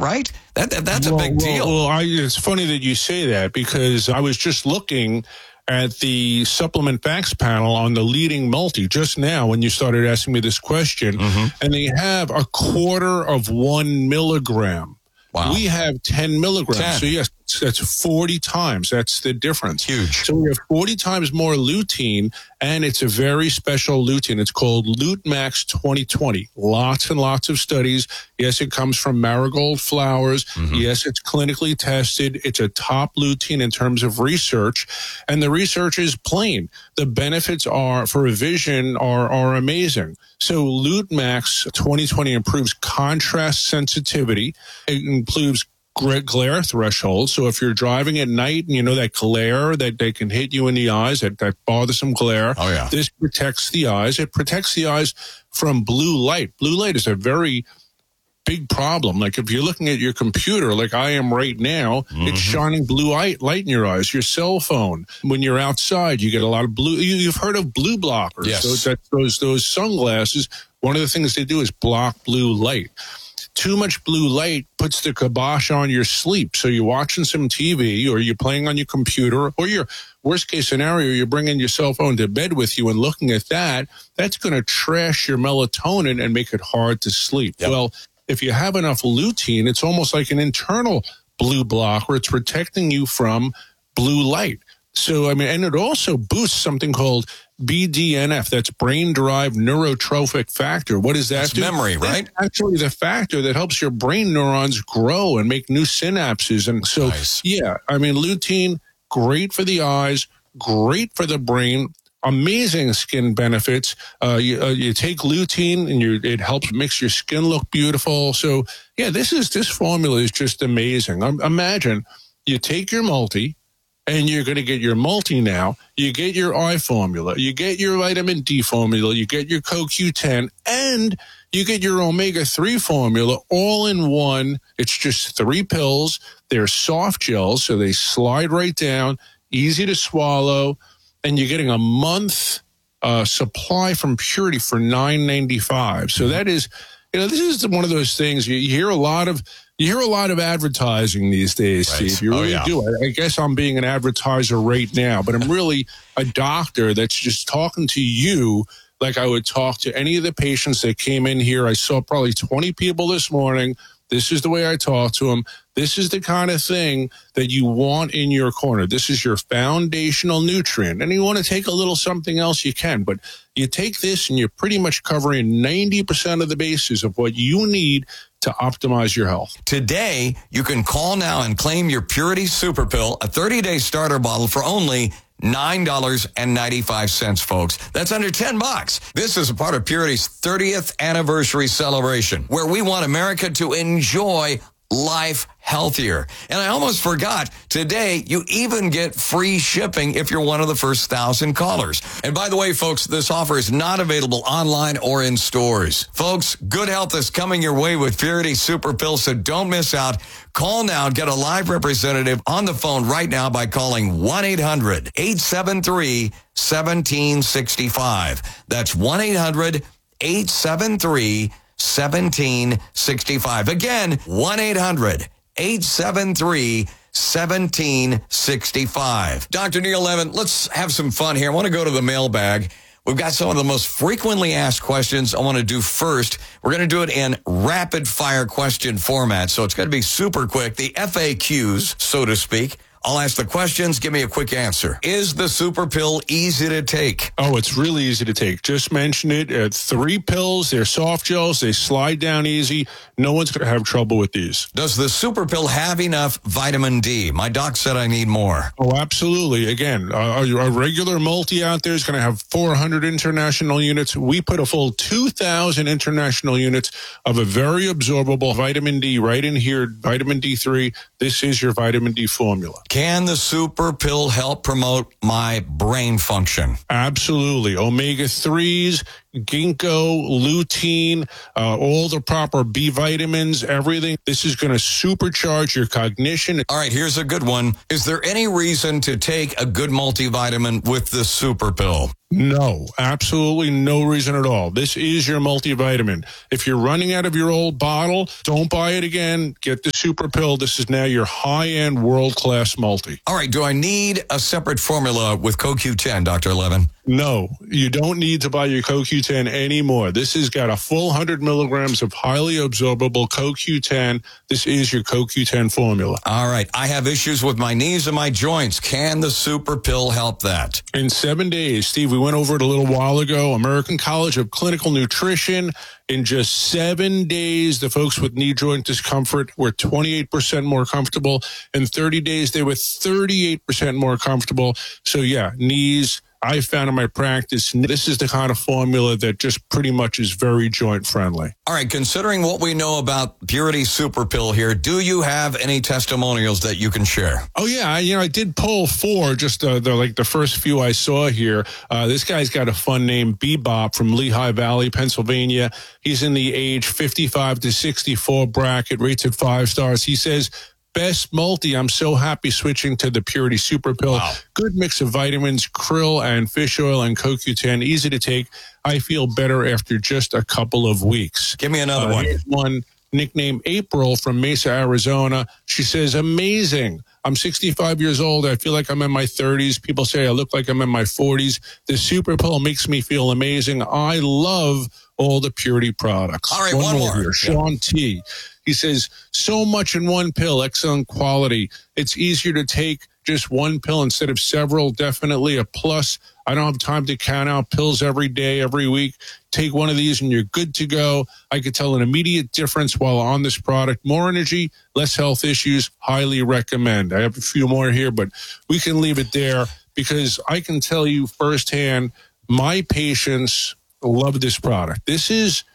right? That's a big deal. Well, it's funny that you say that, because I was just looking at the supplement facts panel on the leading multi just now when you started asking me this question, and they have 1/4 milligram. Wow. We have 10 milligrams. 10. So, yes, that's 40 times. That's the difference. Huge. So we have 40 times more lutein, and it's a very special lutein. It's called LuteMax 2020. Lots and lots of studies. Yes, it comes from marigold flowers. Yes, it's clinically tested. It's a top lutein in terms of research, and the research is plain. The benefits for vision are amazing. So LuteMax 2020 improves contrast sensitivity. It improves glare threshold. So if you're driving at night and you know that glare that they can hit you in the eyes, that bothersome glare, this protects the eyes. It protects the eyes from blue light. Blue light is a very big problem. Like if you're looking at your computer, like I am right now, it's shining blue light in your eyes. Your cell phone, when you're outside, you get a lot of blue. You've heard of blue blockers. Yes. So those sunglasses, one of the things they do is block blue light. Too much blue light puts the kibosh on your sleep. So you're watching some TV, or you're playing on your computer, or your worst case scenario, you're bringing your cell phone to bed with you and looking at that. That's going to trash your melatonin and make it hard to sleep. Yep. Well, if you have enough lutein, it's almost like an internal blue blocker. It's protecting you from blue light. So, I mean, and it also boosts something called BDNF. That's brain-derived neurotrophic factor. What does that do? Memory, right? That's actually the factor that helps your brain neurons grow and make new synapses. And so, yeah, I mean, lutein, great for the eyes, great for the brain, amazing skin benefits. You take lutein and it helps makes your skin look beautiful. So, yeah, this formula is just amazing. Imagine you take your multi, and you're going to get your multi now. You get your eye formula. You get your vitamin D formula. You get your CoQ10. And you get your omega-3 formula all in one. It's just 3 pills. They're soft gels, so they slide right down, easy to swallow. And you're getting a month supply from Purity for $9.95. So that is, this is one of those things you hear a lot of. You hear a lot of advertising these days, Steve. You really do. I guess I'm being an advertiser right now, but I'm really a doctor that's just talking to you like I would talk to any of the patients that came in here. I saw probably 20 people this morning. This is the way I talk to them. This is the kind of thing that you want in your corner. This is your foundational nutrient. And you want to take a little something else, you can. But you take this and you're pretty much covering 90% of the bases of what you need to optimize your health. Today, you can call now and claim your Purity Super Pill, a 30-day starter bottle for only $9.95, folks. That's under $10. This is a part of Purity's 30th anniversary celebration, where we want America to enjoy life healthier. And I almost forgot, today you even get free shipping if you're one of the first 1,000 callers. And by the way, folks, this offer is not available online or in stores. Folks, good health is coming your way with Purity Super Pill, so don't miss out. Call now and get a live representative on the phone right now by calling 1-800-873-1765. That's 1-800-873-1765. Again, 1-800-873-1765. Dr. Neil Levin, let's have some fun here. I want to go to the mailbag. We've got some of the most frequently asked questions I want to do first. We're going to do it in rapid fire question format, so it's going to be super quick. The FAQs, so to speak. I'll ask the questions. Give me a quick answer. Is the super pill easy to take? Oh, it's really easy to take. Just mention it. 3 pills. They're soft gels. They slide down easy. No one's going to have trouble with these. Does the super pill have enough vitamin D? My doc said I need more. Oh, absolutely. Again, a regular multi out there is going to have 400 international units. We put a full 2,000 international units of a very absorbable vitamin D right in here, vitamin D3. This is your vitamin D formula. Can the super pill help promote my brain function? Absolutely. Omega-3s ginkgo, lutein, all the proper B vitamins, everything. This is going to supercharge your cognition. All right, here's a good one. Is there any reason to take a good multivitamin with the Super Pill? No, absolutely no reason at all. This is your multivitamin. If you're running out of your old bottle, don't buy it again. Get the Super Pill. This is now your high-end, world-class multi. All right, do I need a separate formula with CoQ10, Dr. Levin? No, you don't need to buy your CoQ10 anymore. This has got a full 100 milligrams of highly absorbable CoQ10. This is your CoQ10 formula. All right, I have issues with my knees and my joints. Can the Super Pill help that? In 7 days, Steve, we went over it a little while ago, American College of Clinical Nutrition. In just 7 days, the folks with knee joint discomfort were 28% more comfortable. In 30 days, they were 38% more comfortable. So yeah, knees, I found in my practice, this is the kind of formula that just pretty much is very joint friendly. All right, considering what we know about Purity Super Pill here, do you have any testimonials that you can share? Oh yeah, I did poll 4, just the first few I saw here. This guy's got a fun name, Bebop from Lehigh Valley, Pennsylvania. He's in the age 55 to 64 bracket, rates at 5 stars. He says, best multi. I'm so happy switching to the Purity Super Pill. Wow. Good mix of vitamins, krill and fish oil and CoQ10. Easy to take. I feel better after just a couple of weeks. Give me another one. Here's one nicknamed April from Mesa, Arizona. She says, amazing. I'm 65 years old. I feel like I'm in my 30s. People say I look like I'm in my 40s. The Super Pill makes me feel amazing. I love all the Purity products. All right, one more. Here. Sean T. He says, so much in one pill, excellent quality. It's easier to take just one pill instead of several. Definitely a plus. I don't have time to count out pills every day, every week. Take one of these and you're good to go. I could tell an immediate difference while on this product. More energy, less health issues. Highly recommend. I have a few more here, but we can leave it there because I can tell you firsthand, my patients love this product. This is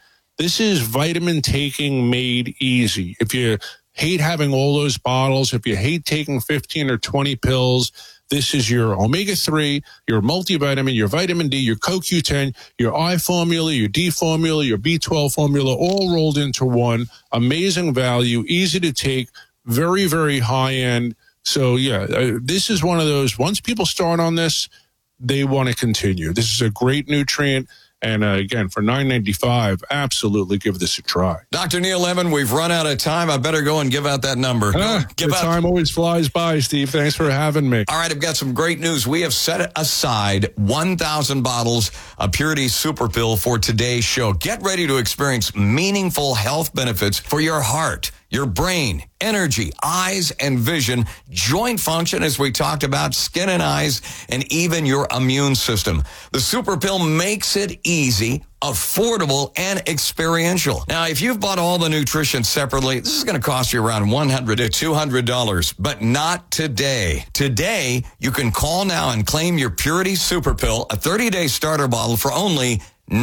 vitamin taking made easy. If you hate having all those bottles, if you hate taking 15 or 20 pills, this is your omega-3, your multivitamin, your vitamin D, your CoQ10, your I formula, your D formula, your B12 formula, all rolled into one. Amazing value, easy to take, very, very high end. So yeah, this is one of those, once people start on this, they want to continue. This is a great nutrient. And again, for $9.95, absolutely give this a try. Dr. Neil Levin, we've run out of time. I better go and give out that number. Time always flies by, Steve. Thanks for having me. All right, I've got some great news. We have set aside 1,000 bottles of Purity Super Pill for today's show. Get ready to experience meaningful health benefits for your heart, your brain, energy, eyes and vision, joint function, as we talked about, skin and eyes, and even your immune system. The Super Pill makes it easy, affordable, and experiential. Now, if you've bought all the nutrition separately, this is going to cost you around $100 to $200, but not today. Today, you can call now and claim your Purity Super Pill, a 30-day starter bottle for only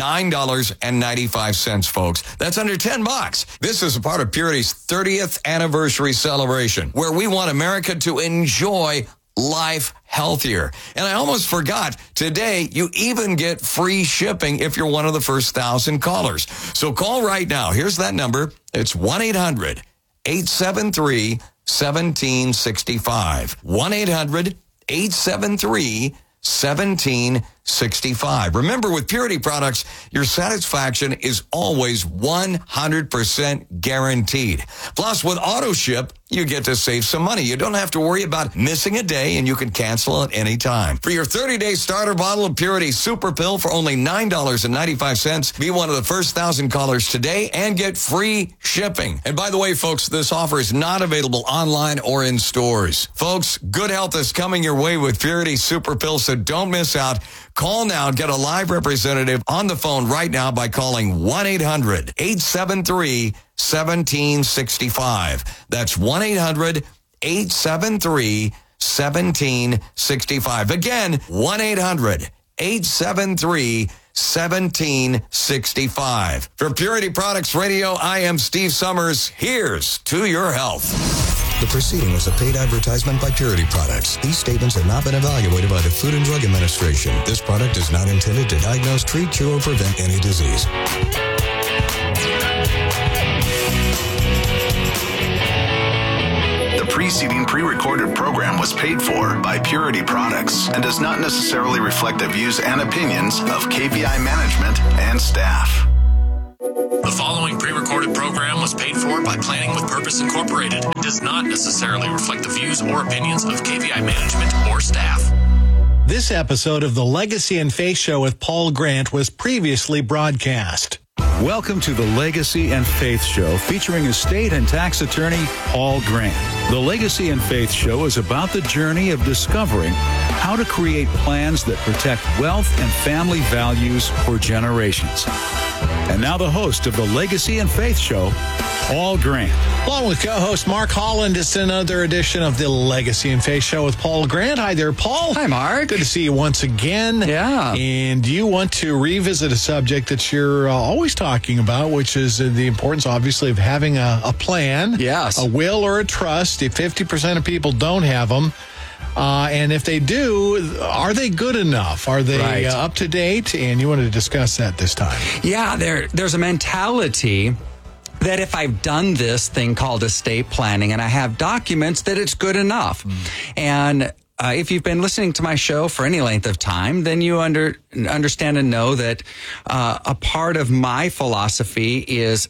$9.95, folks. That's under $10. This is a part of Purity's 30th anniversary celebration, where we want America to enjoy life healthier. And I almost forgot, today you even get free shipping if you're one of the first 1,000 callers. So call right now. Here's that number. It's 1-800-873-1765. 1-800-873-1765. Remember, with Purity products, your satisfaction is always 100% guaranteed. Plus, with AutoShip, you get to save some money. You don't have to worry about missing a day, and you can cancel at any time. For your 30-day starter bottle of Purity Super Pill for only $9.95, be one of the first 1,000 callers today and get free shipping. And by the way, folks, this offer is not available online or in stores. Folks, good health is coming your way with Purity Super Pill, so don't miss out. Call now and get a live representative on the phone right now by calling 1-800-873-1765. That's 1-800-873-1765. Again, 1-800-873-1765. For Purity Products Radio, I am Steve Summers. Here's to your health. The preceding was a paid advertisement by Purity Products. These statements have not been evaluated by the Food and Drug Administration. This product is not intended to diagnose, treat, cure, or prevent any disease. The preceding pre-recorded program was paid for by Purity Products and does not necessarily reflect the views and opinions of KVI management and staff. The following pre-recorded program was paid for by Planning with Purpose Incorporated and does not necessarily reflect the views or opinions of KVI management or staff. This episode of the Legacy and Faith Show with Paul Grant was previously broadcast. Welcome to the Legacy and Faith Show featuring estate and tax attorney Paul Grant. The Legacy and Faith Show is about the journey of discovering how to create plans that protect wealth and family values for generations. And now the host of the Legacy and Faith Show, Paul Grant. Along with co-host Mark Holland, it's another edition of the Legacy and Faith Show with Paul Grant. Hi there, Paul. Hi, Mark. Good to see you once again. Yeah. And you want to revisit a subject that you're always talking about, which is the importance, obviously, of having a plan. Yes. A will or a trust. If 50% of people don't have them, and if they do, are they good enough? Are they up to date? And you wanted to discuss that this time. Yeah, there's a mentality that if I've done this thing called estate planning and I have documents, that it's good enough. And if you've been listening to my show for any length of time, then you understand and know that a part of my philosophy is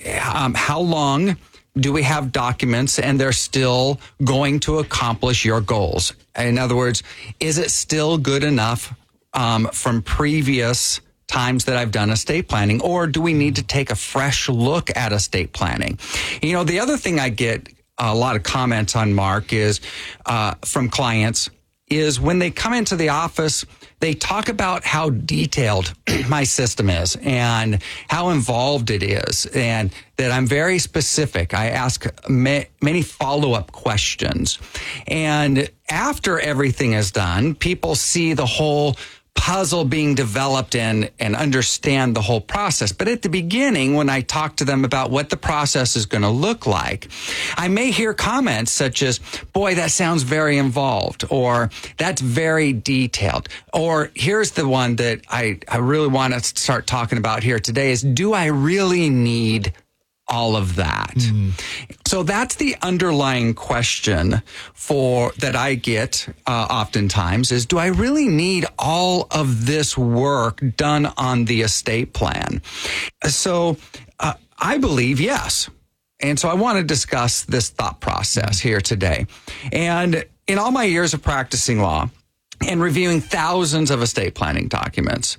how long do we have documents and they're still going to accomplish your goals? In other words, is it still good enough from previous times that I've done estate planning, or do we need to take a fresh look at estate planning? You know, the other thing I get a lot of comments on, Mark, is from clients, is when they come into the office, they talk about how detailed my system is and how involved it is, and that I'm very specific. I ask many follow-up questions. And after everything is done, people see the whole puzzle being developed and understand the whole process. But at the beginning, when I talk to them about what the process is going to look like, I may hear comments such as, boy, that sounds very involved, or that's very detailed. Or here's the one that I really want to start talking about here today is, do I really need all of that? So that's the underlying question that I get oftentimes is, do I really need all of this work done on the estate plan? So I believe yes. And so I want to discuss this thought process here today. And in all my years of practicing law and reviewing thousands of estate planning documents,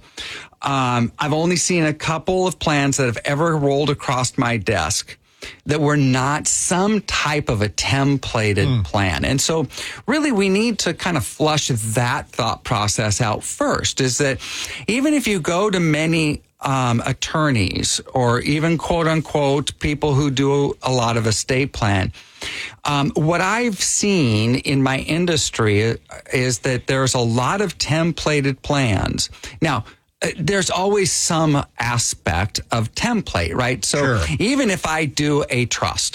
I've only seen a couple of plans that have ever rolled across my desk that were not some type of a templated plan. And so really we need to kind of flush that thought process out first, is that even if you go to many attorneys or even quote unquote people who do a lot of estate plan, what I've seen in my industry is that there's a lot of templated plans. Now, there's always some aspect of template, right? So even if I do a trust,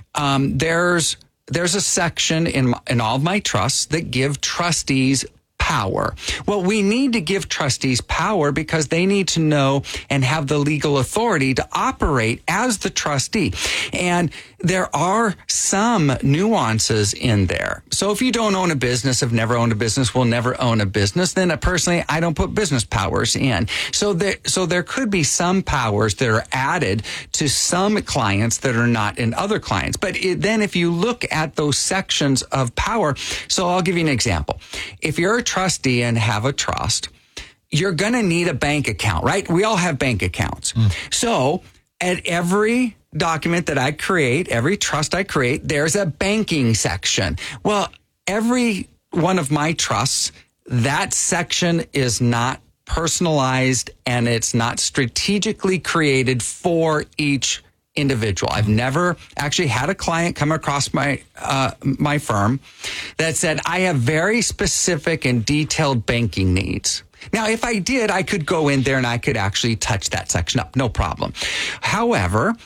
there's a section in all of my trusts that give trustees power. Well, we need to give trustees power because they need to know and have the legal authority to operate as the trustee. And there are some nuances in there. So if you don't own a business, have never owned a business, will never own a business, then personally, I don't put business powers in. So there could be some powers that are added to some clients that are not in other clients. But then if you look at those sections of power, so I'll give you an example. If you're a trustee and have a trust, you're going to need a bank account, right? We all have bank accounts. So at every document that I create, every trust I create, there's a banking section. Well, every one of my trusts, that section is not personalized and it's not strategically created for each individual. I've never actually had a client come across my firm that said, I have very specific and detailed banking needs. Now, if I did, I could go in there and I could actually touch that section up. No problem. However,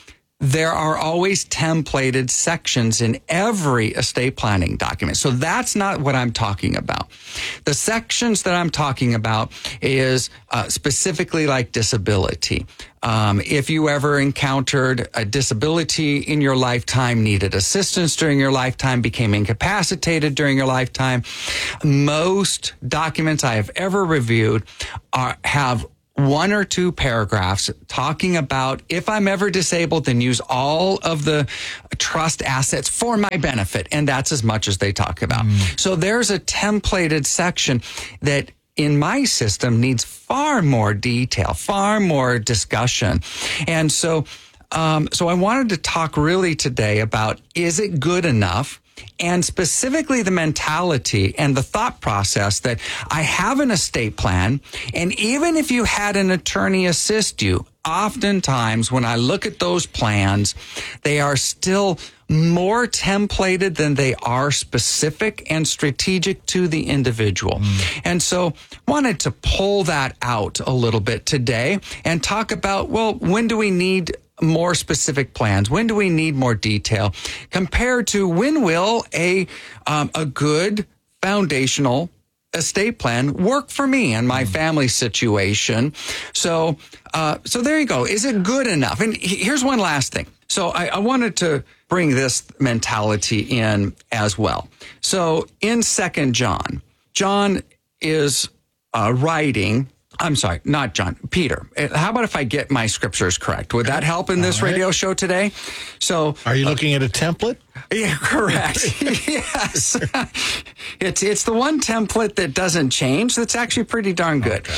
there are always templated sections in every estate planning document. So that's not what I'm talking about. The sections that I'm talking about is specifically like disability. If you ever encountered a disability in your lifetime, needed assistance during your lifetime, became incapacitated during your lifetime, most documents I have ever reviewed have 1 or 2 paragraphs talking about if I'm ever disabled, then use all of the trust assets for my benefit. And that's as much as they talk about. So there's a templated section that in my system needs far more detail, far more discussion. And so I wanted to talk really today about, is it good enough? And specifically the mentality and the thought process that I have an estate plan, and even if you had an attorney assist you, oftentimes when I look at those plans, they are still more templated than they are specific and strategic to the individual. And so wanted to pull that out a little bit today and talk about, well, when do we need more specific plans? When do we need more detail compared to when will a good foundational estate plan work for me and my family situation? So there you go. Is it good enough? And here's one last thing. So I wanted to bring this mentality in as well. So in 2 John, John is writing. I'm sorry, not John, Peter. How about if I get my scriptures correct? Would that help in this radio show today? So, are you looking at a template? Yeah, correct. Yes. It's the one template that doesn't change. That's actually pretty darn good. Okay.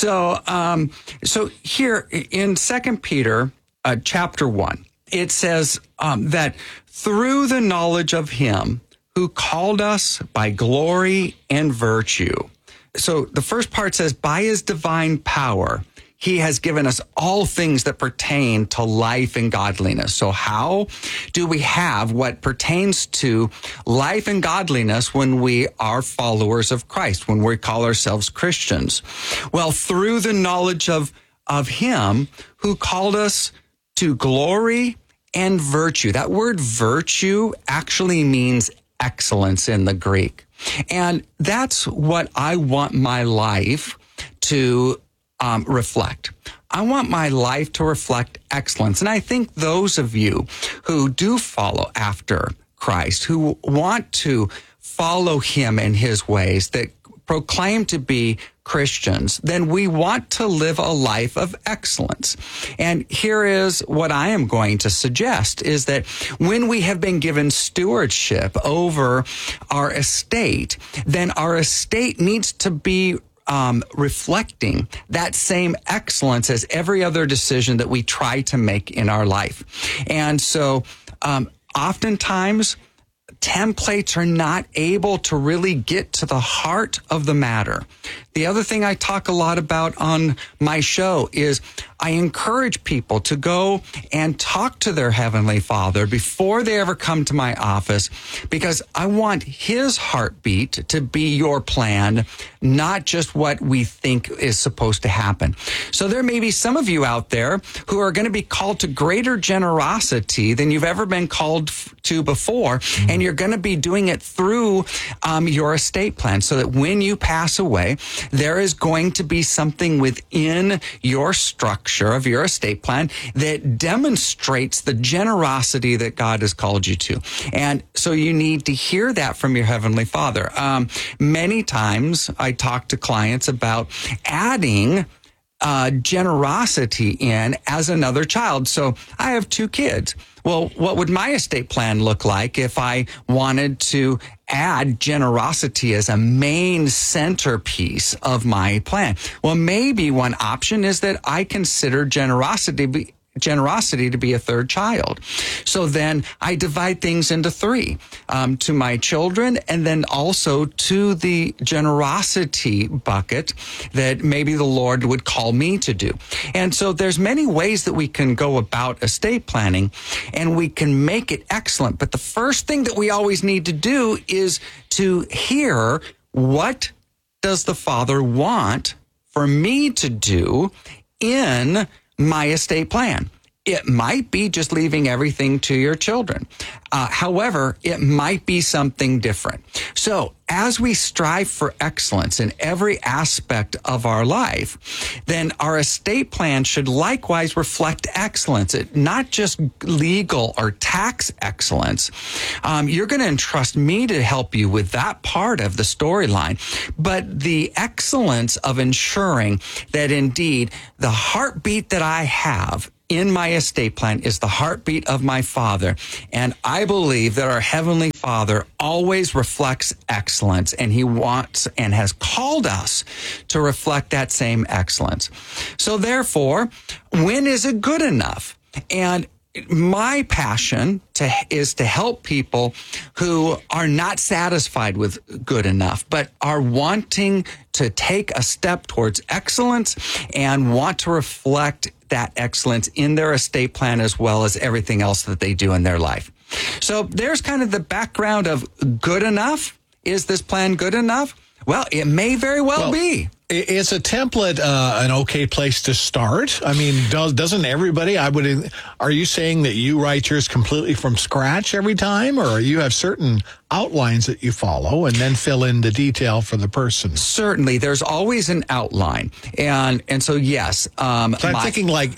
So here in 2 Peter chapter 1, it says that through the knowledge of him who called us by glory and virtue. So the first part says, by his divine power, he has given us all things that pertain to life and godliness. So how do we have what pertains to life and godliness when we are followers of Christ, when we call ourselves Christians? Well, through the knowledge of him who called us to glory and virtue. That word virtue actually means excellence in the Greek. And that's what I want my life to reflect. I want my life to reflect excellence. And I think those of you who do follow after Christ, who want to follow him in his ways, that proclaim to be Christians, then we want to live a life of excellence. And here is what I am going to suggest is that when we have been given stewardship over our estate, then our estate needs to be reflecting that same excellence as every other decision that we try to make in our life. And so oftentimes, templates are not able to really get to the heart of the matter. The other thing I talk a lot about on my show is I encourage people to go and talk to their Heavenly Father before they ever come to my office, because I want his heartbeat to be your plan, not just what we think is supposed to happen. So there may be some of you out there who are going to be called to greater generosity than you've ever been called to before, and you're going to be doing it through your estate plan, so that when you pass away, there is going to be something within your structure of your estate plan that demonstrates the generosity that God has called you to. And so you need to hear that from your Heavenly Father. Many times I talk to clients about adding generosity in as another child. So I have 2 kids. Well, what would my estate plan look like if I wanted to add generosity as a main centerpiece of my plan? Well, maybe one option is that I consider generosity to be a 3rd child. So then I divide things into 3, to my children, and then also to the generosity bucket that maybe the Lord would call me to do. And so there's many ways that we can go about estate planning, and we can make it excellent. But the first thing that we always need to do is to hear, what does the Father want for me to do in my estate plan? It might be just leaving everything to your children. However, it might be something different. So as we strive for excellence in every aspect of our life, then our estate plan should likewise reflect excellence, not just legal or tax excellence. You're going to entrust me to help you with that part of the storyline, but the excellence of ensuring that indeed the heartbeat that I have in my estate plan is the heartbeat of my Father. And I believe that our Heavenly Father always reflects excellence, and He wants and has called us to reflect that same excellence. So therefore, when is it good enough? And my passion is to help people who are not satisfied with good enough, but are wanting to take a step towards excellence and want to reflect that excellence in their estate plan as well as everything else that they do in their life. So there's kind of the background of good enough. Is this plan good enough? Well, it may very well be. Is a template an okay place to start? I mean, doesn't everybody? Are you saying that you write yours completely from scratch every time, or you have certain outlines that you follow and then fill in the detail for the person? Certainly, there's always an outline, and so yes. So I'm thinking like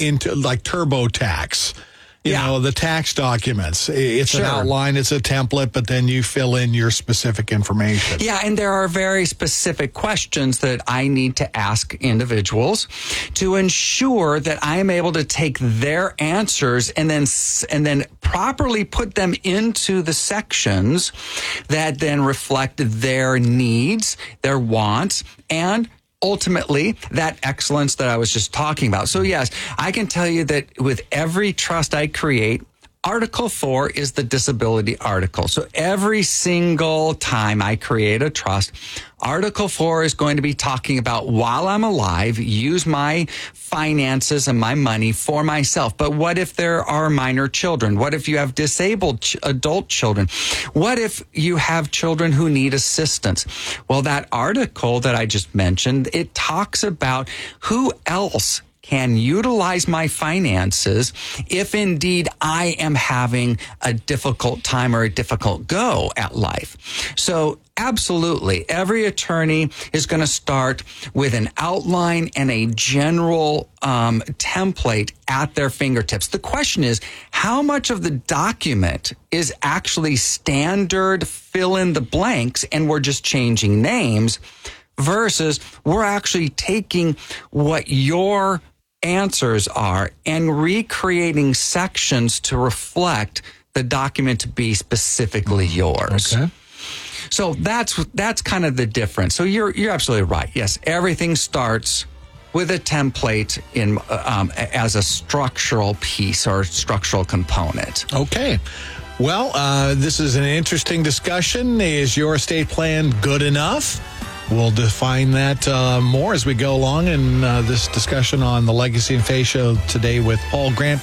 TurboTax. You know, the tax documents. It's an outline, it's a template, but then you fill in your specific information. Yeah, and there are very specific questions that I need to ask individuals to ensure that I am able to take their answers and then properly put them into the sections that then reflect their needs, their wants, and ultimately that excellence that I was just talking about. So yes, I can tell you that with every trust I create, Article 4 is the disability article. So every single time I create a trust, Article 4 is going to be talking about, while I'm alive, use my finances and my money for myself. But what if there are minor children? What if you have disabled adult children? What if you have children who need assistance? Well, that article that I just mentioned, it talks about who else can utilize my finances if indeed I am having a difficult time or a difficult go at life. So absolutely, every attorney is going to start with an outline and a general template at their fingertips. The question is, how much of the document is actually standard fill in the blanks and we're just changing names versus we're actually taking what your answers are and recreating sections to reflect the document to be specifically yours. Okay. So that's kind of the difference. So you're absolutely right. Yes, everything starts with a template in as a structural piece or structural component. Okay. Well, this is an interesting discussion. Is your estate plan good enough? We'll define that more as we go along in this discussion on the Legacy and Faith Show today with Paul Grant.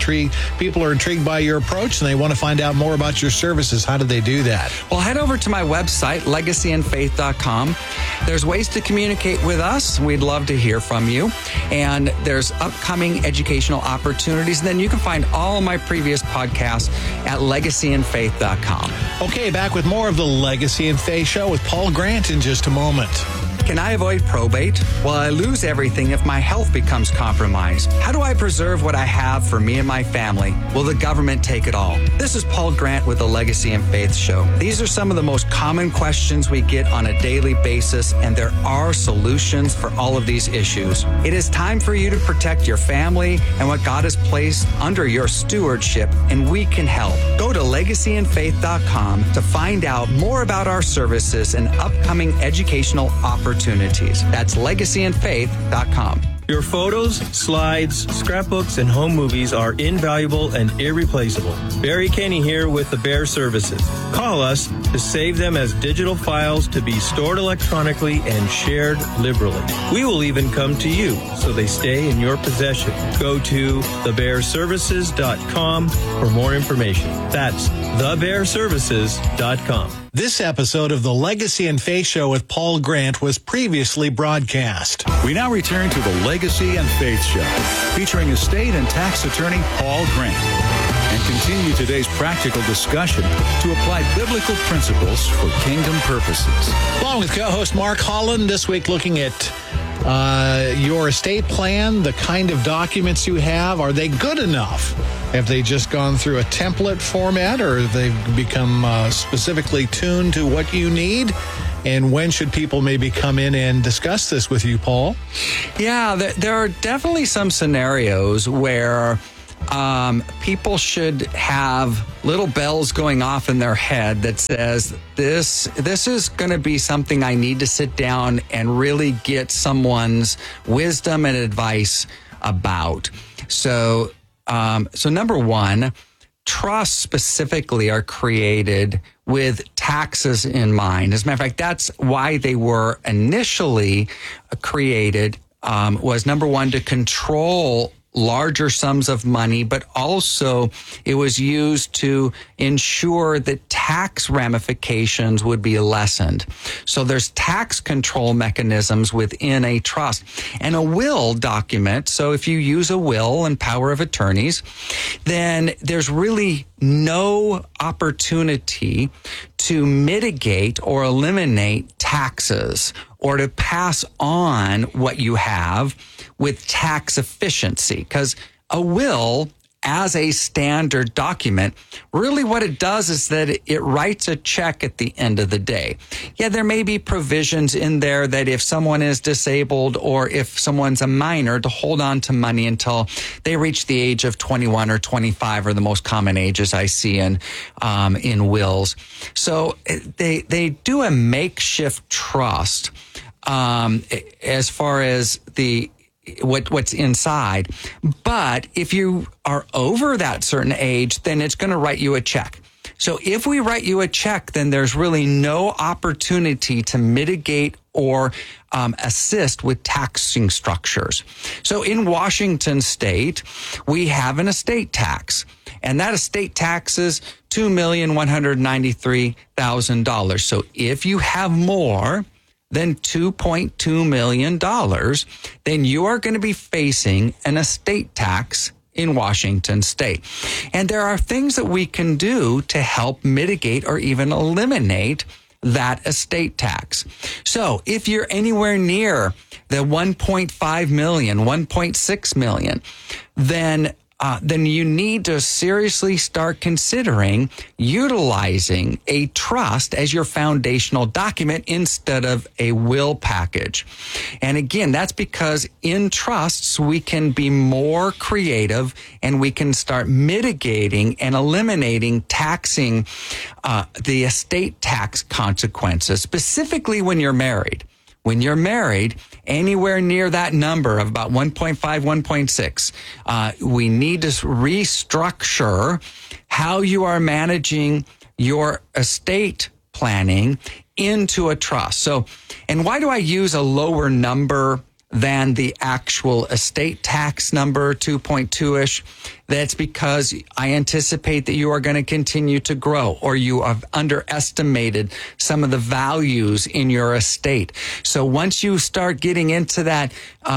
People are intrigued by your approach, and they want to find out more about your services. How do they do that? Well, head over to my website, legacyandfaith.com. There's ways to communicate with us. We'd love to hear from you. And there's upcoming educational opportunities. And then you can find all my previous podcasts at legacyandfaith.com. Okay, back with more of the Legacy and Faith Show with Paul Grant in just a moment. Can I avoid probate? Will I lose everything if my health becomes compromised? How do I preserve what I have for me and my family? Will the government take it all? This is Paul Grant with the Legacy and Faith Show. These are some of the most common questions we get on a daily basis, and there are solutions for all of these issues. It is time for you to protect your family and what God has placed under your stewardship, and we can help. Go to legacyandfaith.com to find out more about our services and upcoming educational opportunities. That's legacyandfaith.com. Your photos, slides, scrapbooks, and home movies are invaluable and irreplaceable. Barry Kenny here with the Bear Services. Call us to save them as digital files to be stored electronically and shared liberally. We will even come to you so they stay in your possession. Go to thebearservices.com for more information. That's thebearservices.com. This episode of the Legacy and Faith Show with Paul Grant was previously broadcast. We now return to the Legacy and Faith Show, featuring estate and tax attorney Paul Grant, and continue today's practical discussion to apply biblical principles for kingdom purposes. Along with co-host Mark Holland, this week looking at your estate plan, the kind of documents you have. Are they good enough? Have they just gone through a template format, or have they become specifically tuned to what you need? And when should people maybe come in and discuss this with you, Paul? Yeah, there are definitely some scenarios where people should have little bells going off in their head that says, this is going to be something I need to sit down and really get someone's wisdom and advice about. So number one, trusts specifically are created with taxes in mind. As a matter of fact, that's why they were initially created, was number one, to control larger sums of money, but also it was used to ensure that tax ramifications would be lessened. So there's tax control mechanisms within a trust. And a will document, so if you use a will and power of attorneys, then there's really no opportunity to mitigate or eliminate taxes or to pass on what you have with tax efficiency, because a will, as a standard document, really what it does is that it writes a check at the end of the day. Yeah, there may be provisions in there that if someone is disabled or if someone's a minor, to hold on to money until they reach the age of 21 or 25 are the most common ages I see in wills. So they do a makeshift trust as far as what's inside. But if you are over that certain age, then it's going to write you a check. So if we write you a check, then there's really no opportunity to mitigate or assist with taxing structures. So in Washington state, we have an estate tax, and that estate tax is $2,193,000. So if you have more than $2.2 million, then you are going to be facing an estate tax in Washington state. And there are things that we can do to help mitigate or even eliminate that estate tax. So if you're anywhere near the 1.5 million, 1.6 million, then you need to seriously start considering utilizing a trust as your foundational document instead of a will package. And again, that's because in trusts, we can be more creative and we can start mitigating and eliminating taxing the estate tax consequences, specifically when you're married. When you're married, anywhere near that number of about 1.5, 1.6, we need to restructure how you are managing your estate planning into a trust. So, and why do I use a lower number than the actual estate tax number, 2.2-ish? That's because I anticipate that you are going to continue to grow, or you have underestimated some of the values in your estate. So once you start getting into that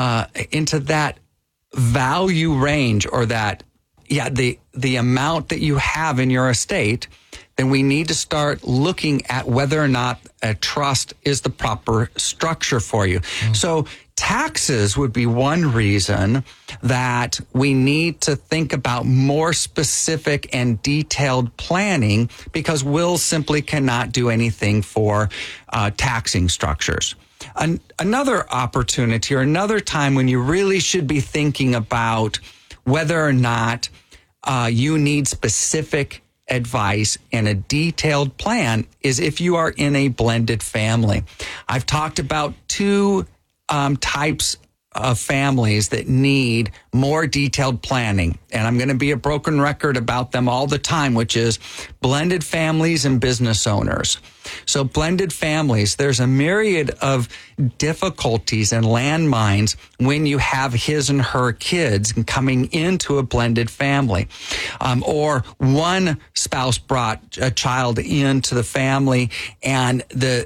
value range, or the amount that you have in your estate, then we need to start looking at whether or not a trust is the proper structure for you. So taxes would be one reason that we need to think about more specific and detailed planning, because wills simply cannot do anything for taxing structures. Another opportunity, or another time when you really should be thinking about whether or not you need specific advice and a detailed plan, is if you are in a blended family. I've talked about two types of families that need more detailed planning. And I'm going to be a broken record about them all the time, which is blended families and business owners. So blended families, there's a myriad of difficulties and landmines when you have his and her kids coming into a blended family. Or one spouse brought a child into the family and the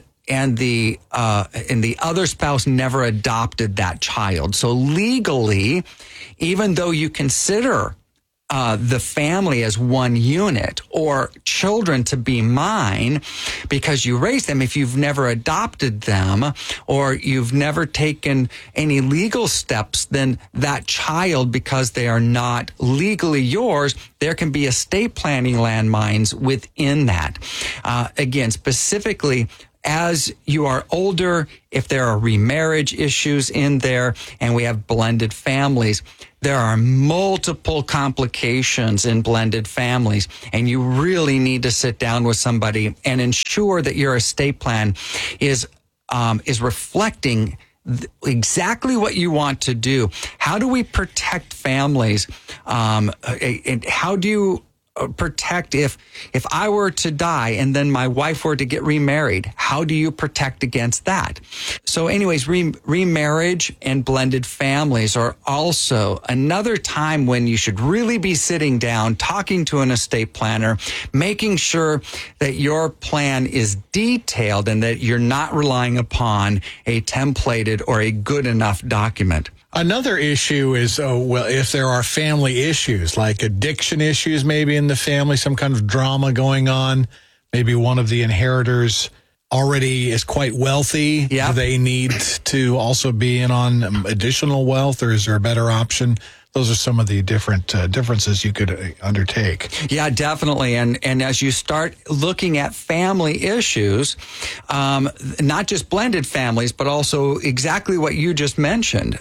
other spouse never adopted that child. So legally, even though you consider the family as one unit or children to be mine because you raised them, if you've never adopted them or you've never taken any legal steps, then that child, because they are not legally yours, there can be estate planning landmines within that. Again, specifically, as you are older, if there are remarriage issues in there and we have blended families, there are multiple complications in blended families, and you really need to sit down with somebody and ensure that your estate plan is reflecting exactly what you want to do. How do we protect families? And how do you protect if I were to die and then my wife were to get remarried? How do you protect against that? So anyways, remarriage and blended families are also another time when you should really be sitting down, talking to an estate planner, making sure that your plan is detailed and that you're not relying upon a templated or a good enough document. Another issue is, if there are family issues, like addiction issues maybe in the family, some kind of drama going on, maybe one of the inheritors already is quite wealthy. Yeah. Do they need to also be in on additional wealth, or is there a better option? Those are some of the different differences you could undertake. Yeah, definitely. And as you start looking at family issues, not just blended families, but also exactly what you just mentioned.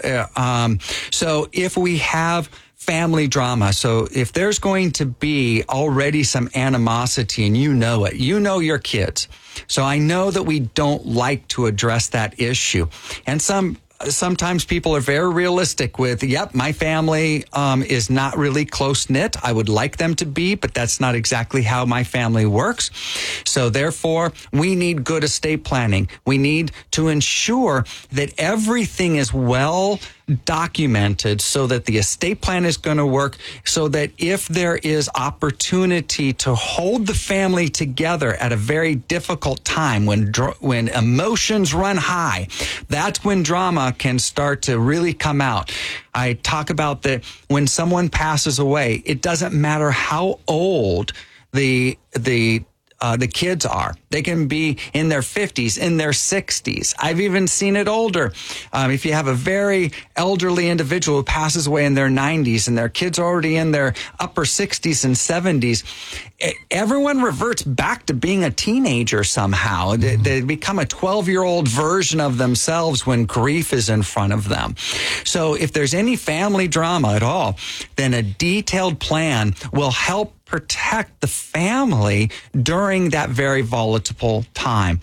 So if we have family drama, so if there's going to be already some animosity and you know it, you know your kids. So I know that we don't like to address that issue. And sometimes people are very realistic with, yep, my family is not really close-knit. I would like them to be, but that's not exactly how my family works. So therefore, we need good estate planning. We need to ensure that everything is well documented so that the estate plan is going to work, so that if there is opportunity to hold the family together at a very difficult time when emotions run high, that's when drama can start to really come out. I talk about that when someone passes away, it doesn't matter how old the kids are. They can be in their 50s, in their 60s. I've even seen it older. If you have a very elderly individual who passes away in their 90s and their kids are already in their upper 60s and 70s, everyone reverts back to being a teenager somehow. They become a 12-year-old version of themselves when grief is in front of them. So if there's any family drama at all, then a detailed plan will help protect the family during that very volatile time.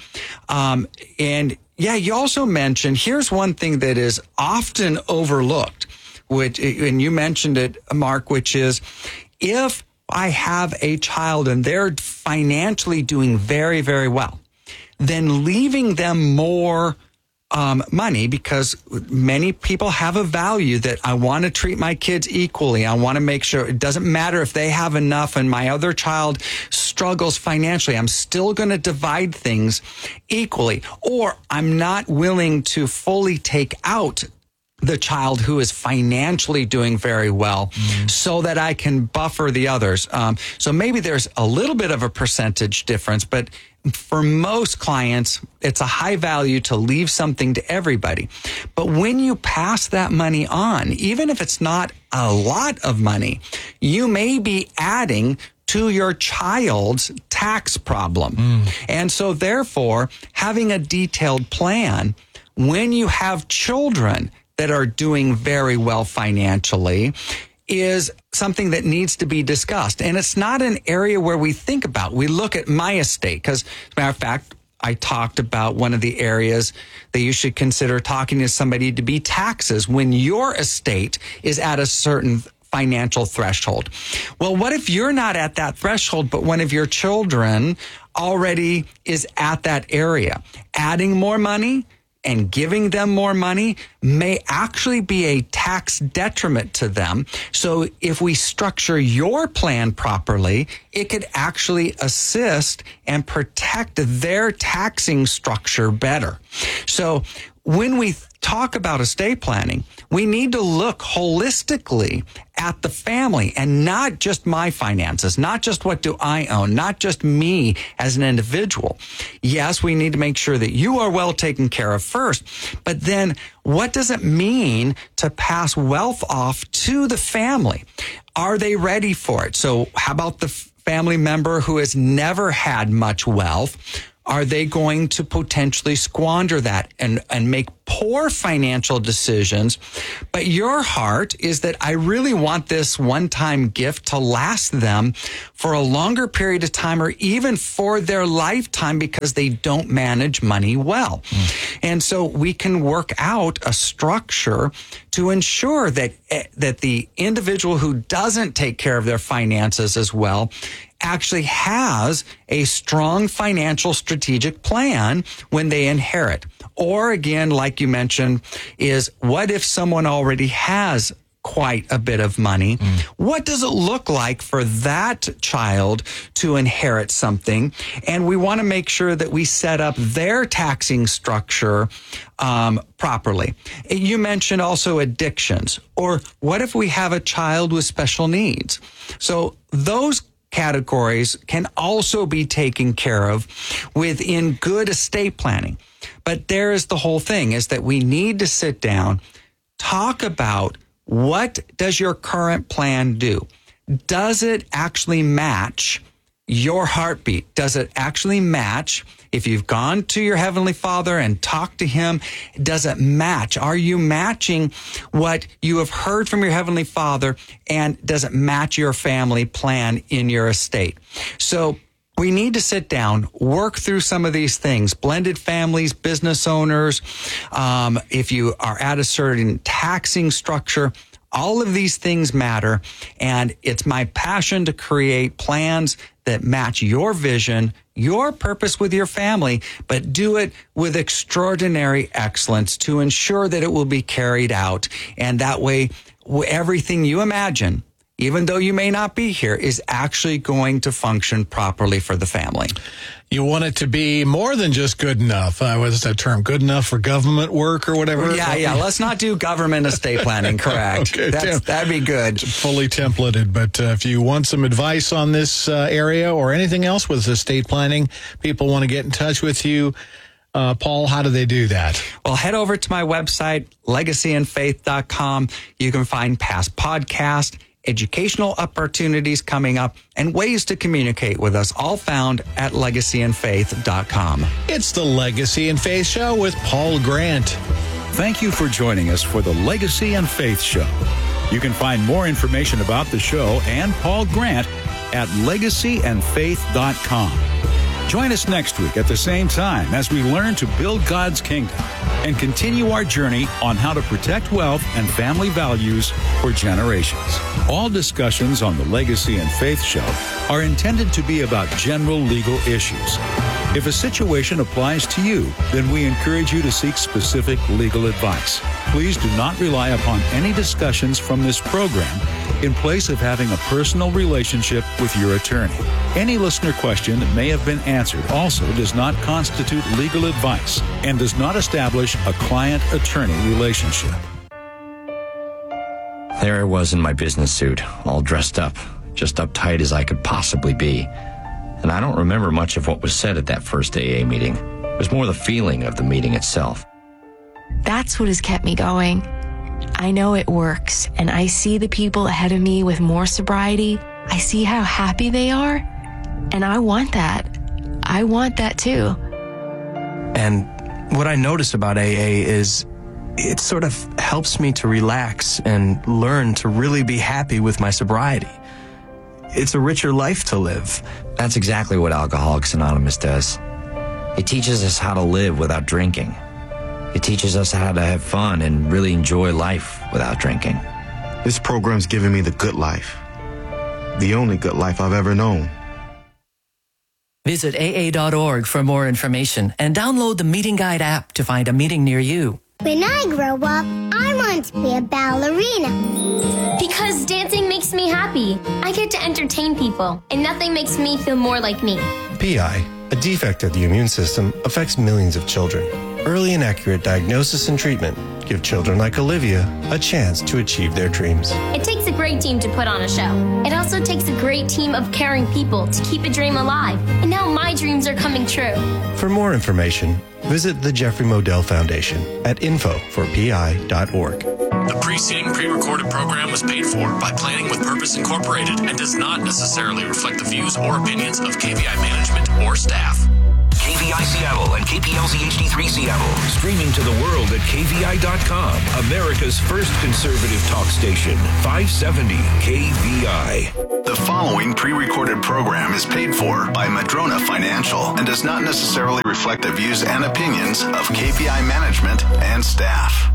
And yeah, you also mentioned, here's one thing that is often overlooked, which, and you mentioned it, Mark, which is if I have a child and they're financially doing very, very well, then leaving them more money, because many people have a value that I want to treat my kids equally. I want to make sure it doesn't matter if they have enough and my other child struggles financially. I'm still going to divide things equally. Or I'm not willing to fully take out the child who is financially doing very well so that I can buffer the others. So maybe there's a little bit of a percentage difference, but for most clients, it's a high value to leave something to everybody. But when you pass that money on, even if it's not a lot of money, you may be adding to your child's tax problem. And so therefore, having a detailed plan, when you have children that are doing very well financially, is something that needs to be discussed. And it's not an area where we think about. We look at my estate, because as a matter of fact, I talked about one of the areas that you should consider talking to somebody to be taxes when your estate is at a certain financial threshold. Well, what if you're not at that threshold, but one of your children already is at that area? Adding more money and giving them more money may actually be a tax detriment to them. So if we structure your plan properly, it could actually assist and protect their taxing structure better. So when we talk about estate planning, we need to look holistically at the family and not just my finances, not just what do I own, not just me as an individual. Yes, we need to make sure that you are well taken care of first, but then what does it mean to pass wealth off to the family? Are they ready for it? So how about the family member who has never had much wealth? Are they going to potentially squander that and make poor financial decisions? But your heart is that I really want this one-time gift to last them for a longer period of time or even for their lifetime because they don't manage money well. And so we can work out a structure to ensure that the individual who doesn't take care of their finances as well actually has a strong financial strategic plan when they inherit. Or again, like you mentioned, is what if someone already has quite a bit of money? What does it look like for that child to inherit something? And we want to make sure that we set up their taxing structure properly. You mentioned also addictions. Or what if we have a child with special needs? So those categories can also be taken care of within good estate planning. But there is the whole thing, is that we need to sit down, talk about what does your current plan do? Does it actually match your heartbeat? Does it actually match? If you've gone to your Heavenly Father and talked to Him, does it match? Are you matching what you have heard from your Heavenly Father? And does it match your family plan in your estate? So we need to sit down, work through some of these things. Blended families, business owners, if you are at a certain taxing structure, all of these things matter. And it's my passion to create plans that match your vision, your purpose with your family, but do it with extraordinary excellence to ensure that it will be carried out. And that way, everything you imagine, even though you may not be here, is actually going to function properly for the family. You want it to be more than just good enough. What is that term? Good enough for government work or whatever? Yeah. Let's not do government estate planning. Correct. Okay, that'd be good. Fully templated. But if you want some advice on this area or anything else with estate planning, people want to get in touch with you. Paul, how do they do that? Well, head over to my website, legacyandfaith.com. You can find past podcasts, educational opportunities coming up, and ways to communicate with us, all found at legacyandfaith.com. It's the Legacy and Faith Show with Paul Grant. Thank you for joining us for the Legacy and Faith Show. You can find more information about the show and Paul Grant at legacyandfaith.com. Join us next week at the same time as we learn to build God's kingdom and continue our journey on how to protect wealth and family values for generations. All discussions on the Legacy and Faith Show are intended to be about general legal issues. If a situation applies to you, then we encourage you to seek specific legal advice. Please do not rely upon any discussions from this program in place of having a personal relationship with your attorney. Any listener question that may have been answered also does not constitute legal advice and does not establish a client-attorney relationship. There I was in my business suit, all dressed up, just uptight as I could possibly be. And I don't remember much of what was said at that first AA meeting. It was more the feeling of the meeting itself. That's what has kept me going. I know it works, and I see the people ahead of me with more sobriety. I see how happy they are, and I want that. I want that too. And what I notice about AA is it sort of helps me to relax and learn to really be happy with my sobriety. It's a richer life to live. That's exactly what Alcoholics Anonymous does. It teaches us how to live without drinking. It teaches us how to have fun and really enjoy life without drinking. This program's given me the good life. The only good life I've ever known. Visit AA.org for more information and download the Meeting Guide app to find a meeting near you. When I grow up, I want to be a ballerina. Because dancing makes me happy. I get to entertain people, and nothing makes me feel more like me. PI, a defect of the immune system, affects millions of children. Early and accurate diagnosis and treatment give children like Olivia a chance to achieve their dreams. It takes a great team to put on a show. It also takes a great team of caring people to keep a dream alive. And now my dreams are coming true. For more information, visit the Jeffrey Modell Foundation at info4pi.org. The preceding pre-recorded program was paid for by Planning with Purpose Incorporated and does not necessarily reflect the views or opinions of KVI management or staff. KVI Seattle and KPLZ HD3 Seattle. Streaming to the world at KVI.com. America's first conservative talk station. 570 KVI. The following pre-recorded program is paid for by Madrona Financial and does not necessarily reflect the views and opinions of KVI management and staff.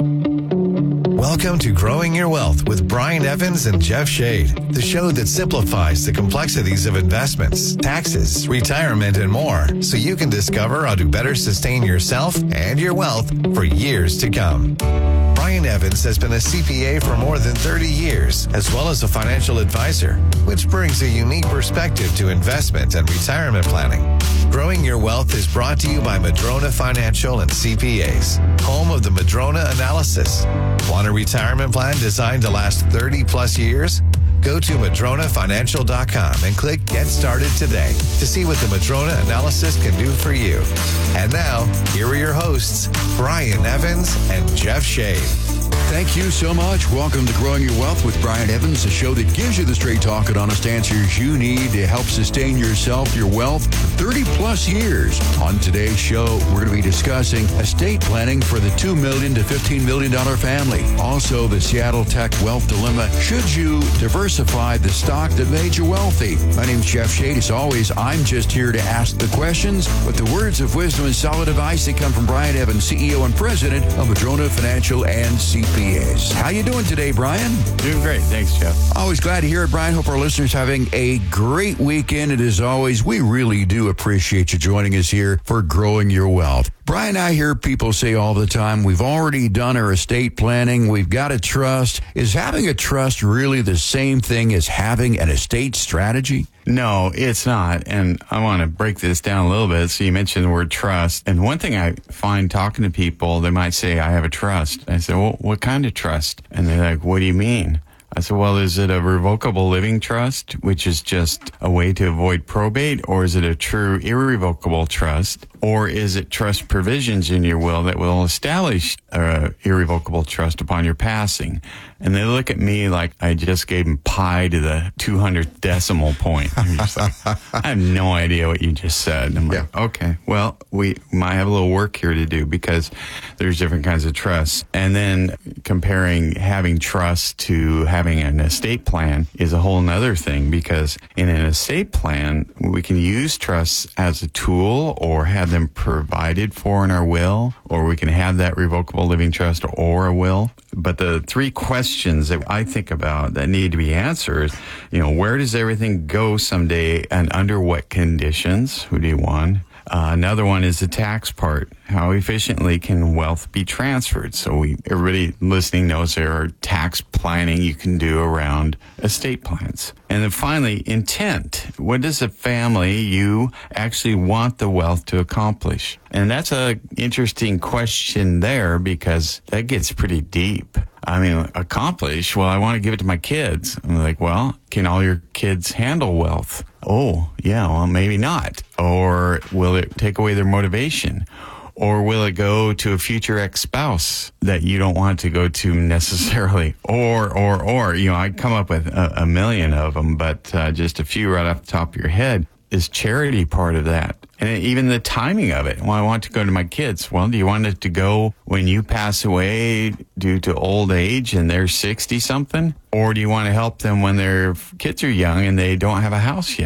Welcome to Growing Your Wealth with Brian Evans and Jeff Shade, the show that simplifies the complexities of investments, taxes, retirement, and more, so you can discover how to better sustain yourself and your wealth for years to come. Brian Evans has been a CPA for more than 30 years, as well as a financial advisor, which brings a unique perspective to investment and retirement planning. Growing Your Wealth is brought to you by Madrona Financial and CPAs, home of the Madrona Analysis. Want a retirement plan designed to last 30 plus years? Go to MadronaFinancial.com and click Get Started today to see what the Madrona Analysis can do for you. And now, here are your hosts, Brian Evans and Jeff Shade. Thank you so much. Welcome to Growing Your Wealth with Brian Evans, a show that gives you the straight talk and honest answers you need to help sustain yourself, your wealth, for 30 plus years. On today's show, we're going to be discussing estate planning for the $2 million to $15 million family. Also, the Seattle Tech Wealth Dilemma. Should you diversify the stock that made you wealthy? My name's Jeff Shade. As always, I'm just here to ask the questions with the words of wisdom and solid advice that come from Brian Evans, CEO and President of Madrona Financial and CPAs. How you doing today, Brian? Doing great. Thanks, Jeff. Always glad to hear it, Brian. Hope our listeners having a great weekend. And as always, we really do appreciate you joining us here for Growing Your Wealth. Brian, I hear people say all the time, we've already done our estate planning. We've got a trust. Is having a trust really the same thing as having an estate strategy? No, it's not. And I want to break this down a little bit. So you mentioned the word trust. And one thing I find talking to people, they might say, I have a trust. I say, well, what kind of trust? And they're like, what do you mean? I said, well, is it a revocable living trust, which is just a way to avoid probate? Or is it a true irrevocable trust? Or is it trust provisions in your will that will establish an irrevocable trust upon your passing? And they look at me like I just gave them pi to the 200th decimal point. They're just like, I have no idea what you just said. And I'm like, okay, well, we might have a little work here to do because there's different kinds of trusts. And then comparing having trust to having an estate plan is a whole nother thing, because in an estate plan, we can use trusts as a tool or have them provided for in our will, or we can have that revocable living trust or a will. But the three questions that I think about that need to be answered, where does everything go someday and under what conditions? Who do you want? Another one is the tax part. How efficiently can wealth be transferred? So everybody listening knows there are tax planning you can do around estate plans. And then finally, intent. What does a family, you actually want the wealth to accomplish? And that's an interesting question there, because that gets pretty deep. I mean, accomplish, well, I want to give it to my kids. I'm like, well, can all your kids handle wealth? Oh, yeah, well, maybe not. Or will it take away their motivation? Or will it go to a future ex-spouse that you don't want to go to necessarily? Or, I'd come up with a million of them, but just a few right off the top of your head. Is charity part of that? And even the timing of it. Well, I want to go to my kids. Well, do you want it to go when you pass away due to old age and they're 60-something? Or do you want to help them when their kids are young and they don't have a house yet?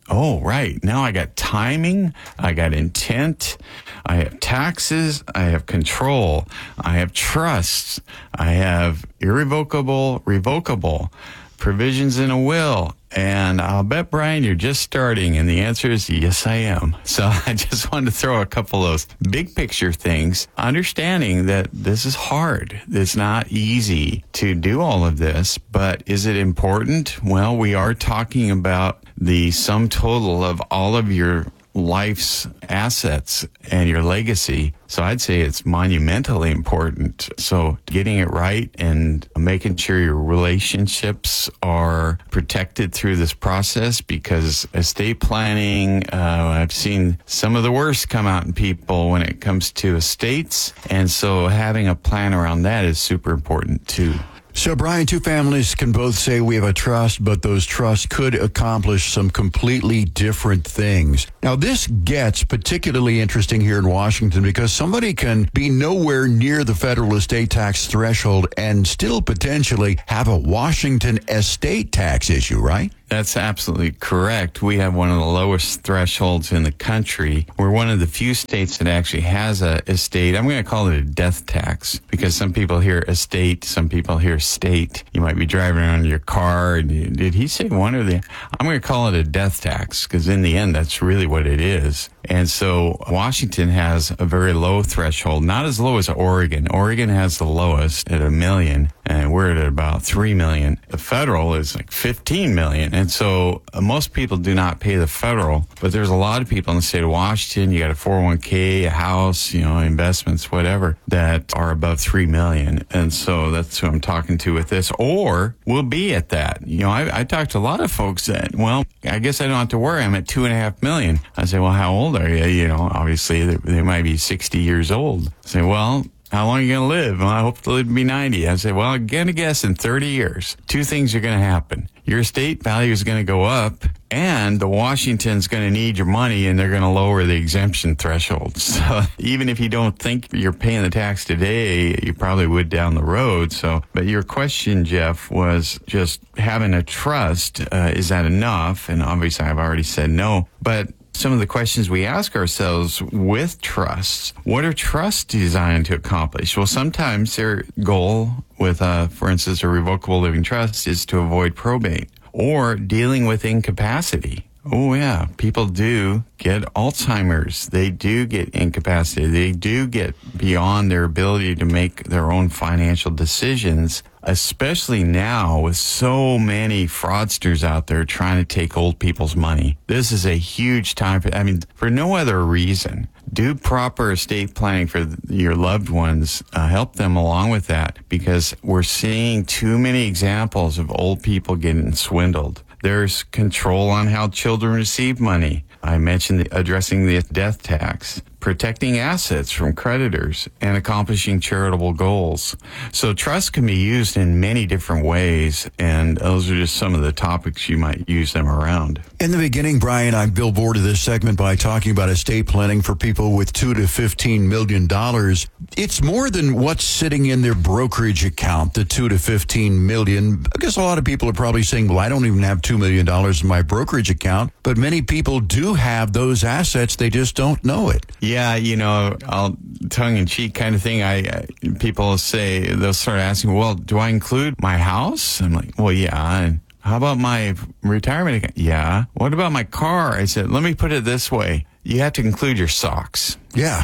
oh, right. Now I got timing. I got intent. I have taxes. I have control. I have trust. I have irrevocable, revocable, provisions in a will. And I'll bet, Brian, you're just starting. And the answer is yes, I am. So I just wanted to throw a couple of those big picture things, understanding that this is hard. It's not easy to do all of this, but is it important? Well, we are talking about the sum total of all of your life's assets and your legacy. So I'd say it's monumentally important. So getting it right and making sure your relationships are protected through this process, because estate planning, I've seen some of the worst come out in people when it comes to estates. And so having a plan around that is super important too. So, Brian, two families can both say we have a trust, but those trusts could accomplish some completely different things. Now, this gets particularly interesting here in Washington because somebody can be nowhere near the federal estate tax threshold and still potentially have a Washington estate tax issue, right? That's absolutely correct. We have one of the lowest thresholds in the country. We're one of the few states that actually has a estate. I'm going to call it a death tax because some people hear estate, some people hear state. You might be driving around in your car. And did he say one or the? I'm going to call it a death tax because in the end, that's really what it is. And so Washington has a very low threshold, not as low as Oregon. Oregon has the lowest at $1 million, and we're at about $3 million. The federal is like $15 million. And so most people do not pay the federal, but there's a lot of people in the state of Washington. You got a 401k, a house, investments, whatever, that are above $3 million. And so that's who I'm talking to with this, or we'll be at that. I talked to a lot of folks that, well, I guess I don't have to worry. I'm at $2.5 million. I say, well, how old are you? Obviously they might be 60 years old. I say, well, how long are you going to live? Well, I hope to live to be 90. I say, well, I'm going to guess in 30 years, two things are going to happen. Your estate value is going to go up, and the Washington's going to need your money, and they're going to lower the exemption threshold. So even if you don't think you're paying the tax today, you probably would down the road. So, but your question, Jeff, was just having a trust. Is that enough? And obviously, I've already said no. But some of the questions we ask ourselves with trusts, what are trusts designed to accomplish? Well, sometimes their goal with, for instance, a revocable living trust is to avoid probate or dealing with incapacity. Oh, yeah. People do get Alzheimer's. They do get incapacitated. They do get beyond their ability to make their own financial decisions, especially now with so many fraudsters out there trying to take old people's money. This is a huge time for no other reason. Do proper estate planning for your loved ones. Help them along with that, because we're seeing too many examples of old people getting swindled. There's control on how children receive money. I mentioned addressing the death tax, protecting assets from creditors, and accomplishing charitable goals. So trusts can be used in many different ways, and those are just some of the topics you might use them around. In the beginning, Brian, I billboarded this segment by talking about estate planning for people with $2 to $15 million. It's more than what's sitting in their brokerage account, the $2 to $15 million. I guess a lot of people are probably saying, well, I don't even have $2 million in my brokerage account, but many people do have those assets. They just don't know it. Yeah, I'll tongue-in-cheek kind of thing. People say, they'll start asking, well, do I include my house? I'm like, well, yeah. And how about my retirement account? Yeah. What about my car? I said, let me put it this way. You have to include your socks. Yeah.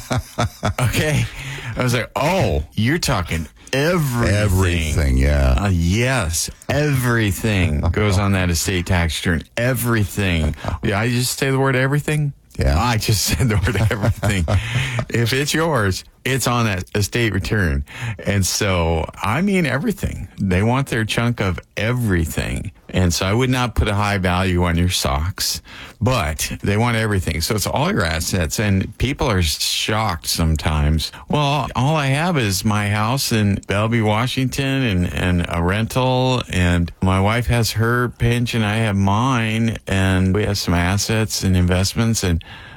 Okay. I was like, oh, you're talking everything. Everything, yeah. Yes, everything goes on that estate tax return. Everything. Yeah, I just say the word everything? Yeah. I just said the word everything. If it's yours, it's on that estate return. And so, I mean everything. They want their chunk of everything. And so I would not put a high value on your socks, but they want everything. So it's all your assets. And people are shocked sometimes. Well, all I have is my house in Bellevue, Washington, and a rental. And my wife has her pension. I have mine. And we have some assets and investments. And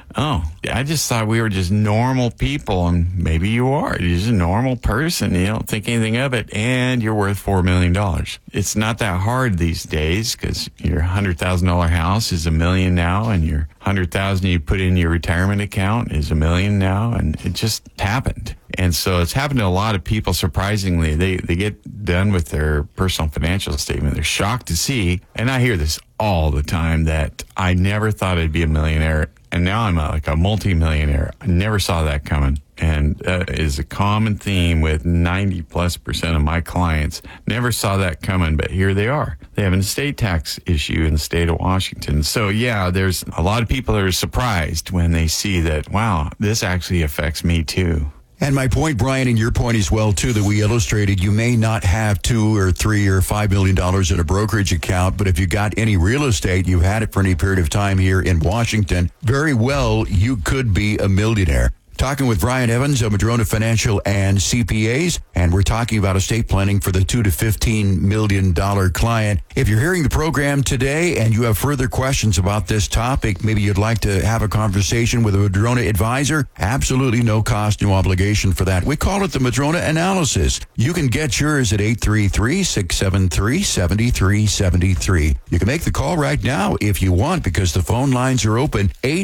Oh, I just thought we were just normal people, and maybe you are. You're just a normal person. You don't think anything of it, and you're worth $4 million. It's not that hard these days because your $100,000 house is $1 million now, and your $100,000 you put in your retirement account is $1 million now, and it just happened. And so it's happened to a lot of people. Surprisingly, they get done with their personal financial statement. They're shocked to see, and I hear this all the time, that I never thought I'd be a millionaire. And now I'm like a multi-millionaire. I never saw that coming. And that is a common theme with 90+% of my clients. Never saw that coming, but here they are. They have an estate tax issue in the state of Washington. So yeah, there's a lot of people that are surprised when they see that, wow, this actually affects me too. And my point, Brian, and your point as well, too, that we illustrated, you may not have $2 or $3 or $5 million in a brokerage account, but if you got any real estate, you had it for any period of time here in Washington, very well, you could be a millionaire. Talking with Brian Evans of Madrona Financial and CPAs, and we're talking about estate planning for the $2 to $15 million client. If you're hearing the program today and you have further questions about this topic, maybe you'd like to have a conversation with a Madrona advisor, absolutely no cost, no obligation for that. We call it the Madrona Analysis. You can get yours at 833-673-7373. You can make the call right now if you want, because the phone lines are open.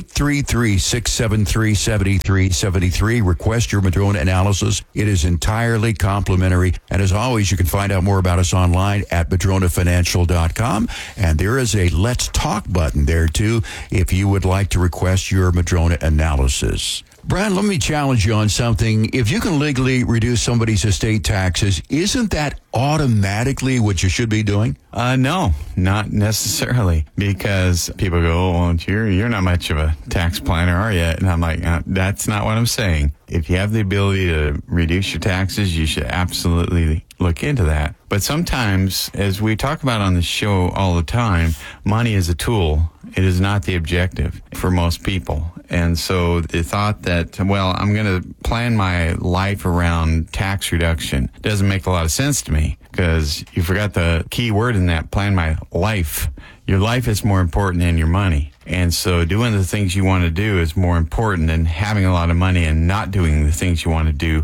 833-673-7373. Request your Madrona Analysis. It is entirely complimentary. And as always, you can find out more about us online at madronafinancial.com. And there is a Let's Talk button there, too, if you would like to request your Madrona Analysis. Brian, let me challenge you on something. If you can legally reduce somebody's estate taxes, isn't that automatically what you should be doing? No, not necessarily, because people go, oh, well, you're not much of a tax planner, are you? And I'm like, that's not what I'm saying. If you have the ability to reduce your taxes, you should absolutely look into that. But sometimes, as we talk about on the show all the time, money is a tool. It is not the objective for most people. And so the thought that, well, I'm going to plan my life around tax reduction doesn't make a lot of sense to me, because you forgot the key word in that, plan my life. Your life is more important than your money. And so doing the things you want to do is more important than having a lot of money and not doing the things you want to do,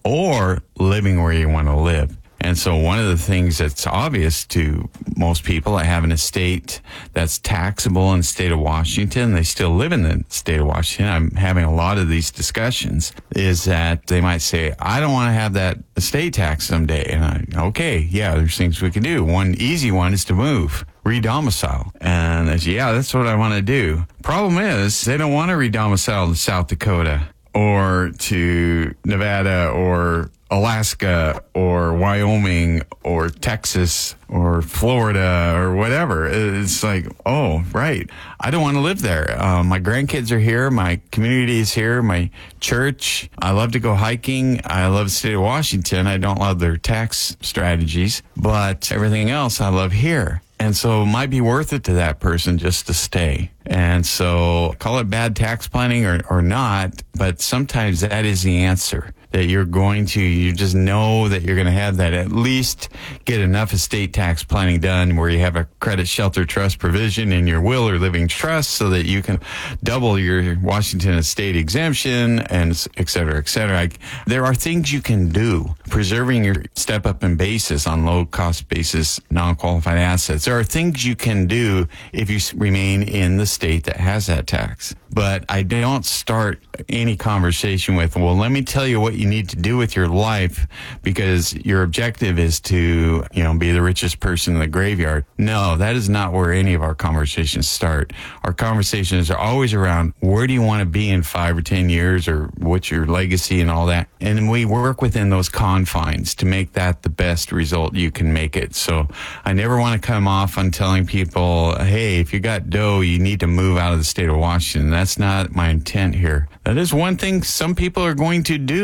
or living where you want to live. And so one of the things that's obvious to most people that have an estate that's taxable in the state of Washington, they still live in the state of Washington, I'm having a lot of these discussions, is that they might say, I don't want to have that estate tax someday. And okay, yeah, there's things we can do. One easy one is to move, redomicile. And I say, yeah, that's what I want to do. Problem is, they don't want to redomicile to South Dakota or to Nevada or Alaska or Wyoming or Texas or Florida or whatever. It's like, oh, right. I don't want to live there. My grandkids are here. My community is here. My church. I love to go hiking. I love the state of Washington. I don't love their tax strategies, but everything else I love here. And so it might be worth it to that person just to stay. And so call it bad tax planning or not, but sometimes that is the answer. That you just know that you're going to have that, at least get enough estate tax planning done where you have a credit shelter trust provision in your will or living trust so that you can double your Washington estate exemption, and et cetera, et cetera. There are things you can do. Preserving your step up in basis on low cost basis, non-qualified assets. There are things you can do if you remain in the state that has that tax. But I don't start any conversation with, well, let me tell you what you need to do with your life because your objective is to, be the richest person in the graveyard. No, that is not where any of our conversations start. Our conversations are always around, where do you want to be in 5 or 10 years, or what's your legacy and all that. And we work within those confines to make that the best result you can make it. So I never want to come off on telling people, hey, if you got dough, you need to move out of the state of Washington. That's not my intent here. That is one thing some people are going to do.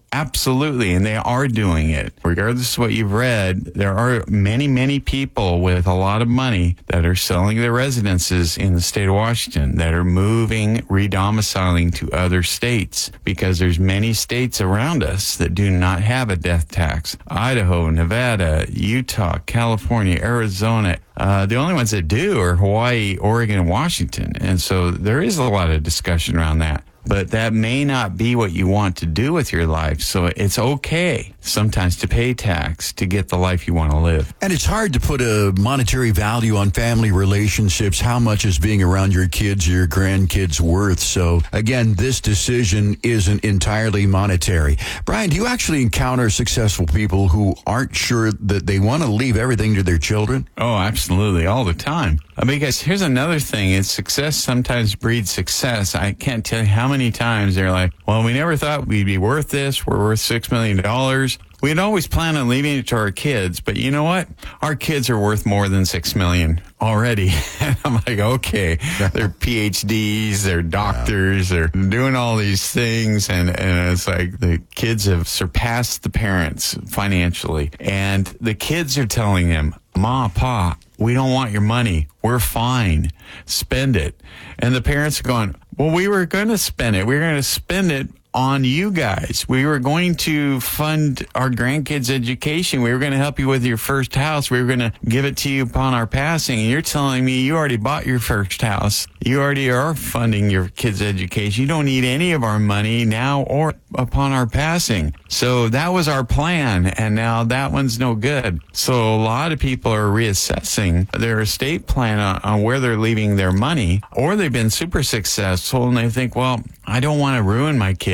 Absolutely, and they are doing it. Regardless of what you've read, there are many, many people with a lot of money that are selling their residences in the state of Washington, that are moving, redomiciling to other states, because there's many states around us that do not have a death tax. Idaho, Nevada, Utah, California, Arizona. The only ones that do are Hawaii, Oregon, and Washington. And so there is a lot of discussion around that. But that may not be what you want to do with your life. So it's okay sometimes to pay tax to get the life you want to live. And it's hard to put a monetary value on family relationships. How much is being around your kids or your grandkids worth? So again, this decision isn't entirely monetary. Brian, do you actually encounter successful people who aren't sure that they want to leave everything to their children? Oh, absolutely. All the time. Because here's another thing. Is success sometimes breeds success. I can't tell you how many times they're like, well, we never thought we'd be worth this. We're worth $6 million. We'd always planned on leaving it to our kids. But you know what? Our kids are worth more than $6 million already. And I'm like, okay, they're PhDs, they're doctors, they're doing all these things. And it's like the kids have surpassed the parents financially. And the kids are telling them, Ma, Pa, we don't want your money. We're fine. Spend it. And the parents are going, well, we were going to spend it. We were going to spend it on you guys. We were going to fund our grandkids' education. We were going to help you with your first house. We were going to give it to you upon our passing. And you're telling me you already bought your first house. You already are funding your kids' education. You don't need any of our money now or upon our passing. So that was our plan. And now that one's no good. So a lot of people are reassessing their estate plan on where they're leaving their money, or they've been super successful and they think, well, I don't want to ruin my kids.